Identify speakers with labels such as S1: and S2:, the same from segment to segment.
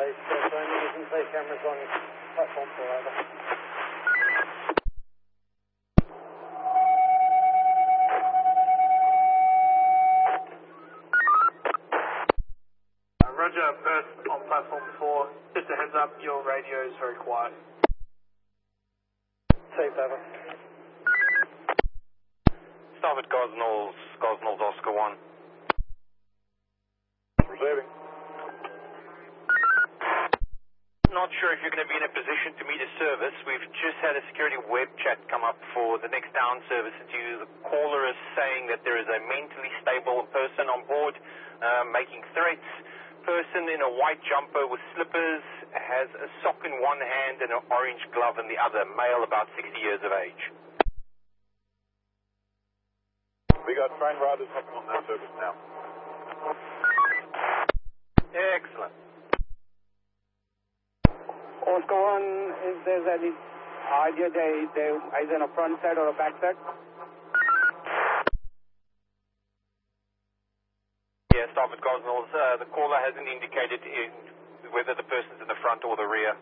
S1: showing using safe cameras on platform 4, over.
S2: Roger, Perth on platform 4. Just a heads up, your radio is very quiet.
S1: Safe, over.
S3: Starboard Gosnells Oscar 1.
S4: Receiving.
S3: Not sure if you're going to be in a position to meet a service. We've just had a security web chat come up for the next down service to you. The caller is saying that there is a mentally stable person on board making threats. Person in a white jumper with slippers, has a sock in one hand and an orange glove in the other, male about 60 years of age.
S4: We got train riders hopping on that service now.
S3: Excellent.
S5: Oscar 1, is there any idea they either on a front side or a back side?
S3: Yeah, Starboard Gosnells, the caller hasn't indicated whether the person's in the front or the rear.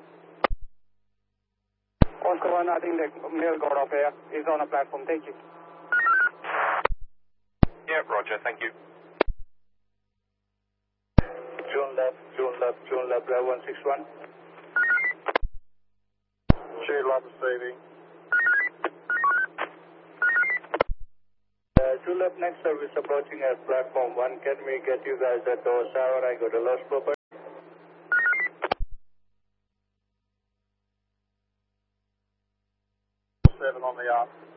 S5: Oscar 1, I think the male got off here. He's on a platform. Thank you.
S3: Yeah, Roger, thank you.
S5: June left, 161.
S4: Love receiving.
S5: June left, next service approaching at platform 1. Can we get you guys at Osaka? I got a lost property.
S4: 7 on the up.